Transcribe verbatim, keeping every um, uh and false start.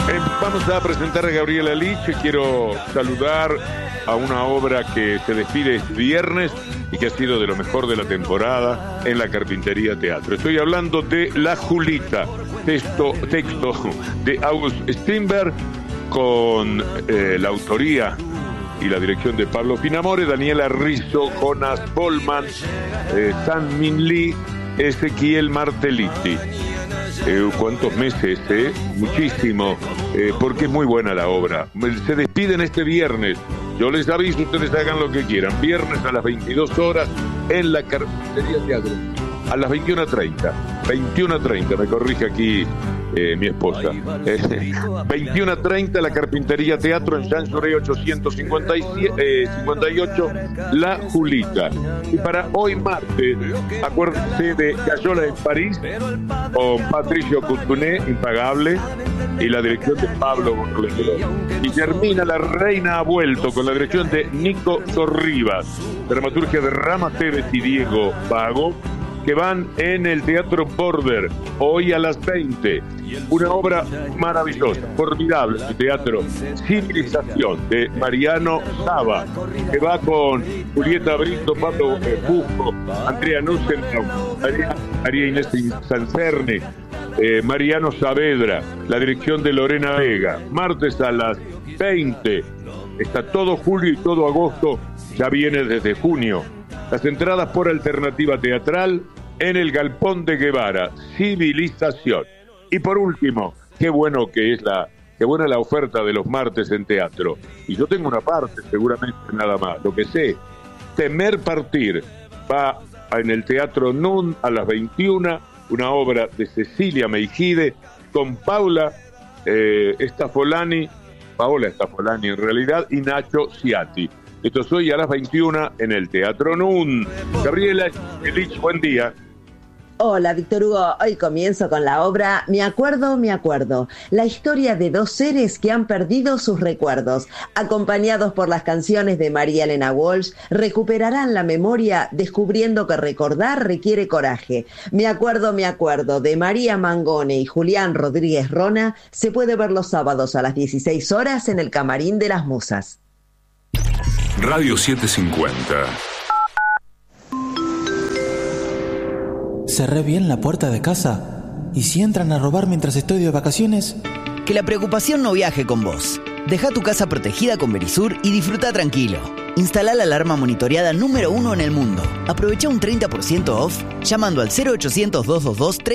Eh, vamos a presentar a Gabriela Lich. Quiero saludar a una obra que se despide este viernes y que ha sido de lo mejor de la temporada en la Carpintería Teatro. Estoy hablando de La Julita, texto, texto de August Strindberg, con eh, la autoría y la dirección de Pablo Finamore, Daniela Rizzo, Jonas Bollman, eh, San Min Lee, Ezequiel Martelliti. Eh, ¿Cuántos meses? Eh? Muchísimo, eh, porque es muy buena la obra. Se despiden este viernes. Yo les aviso, ustedes hagan lo que quieran. Viernes a las veintidós horas en la Carpintería Teatro. A las veintiuna treinta. veintiuna treinta, me corrige aquí eh, mi esposa. Eh, veintiuna treinta, la Carpintería Teatro en Jean Jaurès ochocientos cincuenta y ocho, La Julita. Y para hoy martes, acuérdense de Cayola en París, con Patricio Coutuné, impagable, y la dirección de Pablo Borrello. Y termina La Reina ha vuelto, con la dirección de Nico Sorribas, dramaturgia de Rama Tevez y Diego Vago, que van en el Teatro Border hoy a las veinte. Una obra maravillosa, formidable, el teatro Civilización, de Mariano Saba, que va con Julieta Brito, Pablo Busco, Andrea Nussbaum, María, María Inés Sancerne, eh, Mariano Saavedra, la dirección de Lorena Vega. Martes a las veinte. Está todo julio y todo agosto, ya viene desde junio. Las entradas por alternativa teatral en el Galpón de Guevara, Civilización. Y por último, qué bueno que es la, qué buena la oferta de los martes en teatro. Y yo tengo una parte, seguramente nada más. Lo que sé, Temer Partir va en el Teatro Nun a las veintiuna, una obra de Cecilia Meijide con Paula eh, Stafolani, Paola Stafolani en realidad, y Nacho Ciatti. Esto es hoy a las veintiuna en el Teatro Nun. Gabriela Lich, buen día. Hola, Víctor Hugo. Hoy comienzo con la obra Me acuerdo, me acuerdo. La historia de dos seres que han perdido sus recuerdos. Acompañados por las canciones de María Elena Walsh, recuperarán la memoria descubriendo que recordar requiere coraje. Me acuerdo, me acuerdo, de María Mangone y Julián Rodríguez Rona, se puede ver los sábados a las dieciséis horas en el Camarín de las Musas. Radio setecientos cincuenta. ¿Cerré bien la puerta de casa? ¿Y si entran a robar mientras estoy de vacaciones? Que la preocupación no viaje con vos. Deja tu casa protegida con Verisur y disfruta tranquilo. Instala la alarma monitoreada número uno en el mundo. Aprovecha un treinta por ciento off llamando al cero ochocientos, doscientos veintidós,